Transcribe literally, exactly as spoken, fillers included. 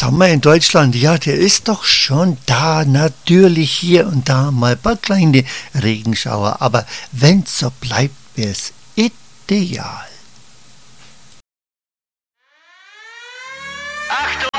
Sommer in Deutschland, ja, der ist doch schon da. Natürlich hier und da mal ein paar kleine Regenschauer. Aber wenn's so bleibt, wär's ideal.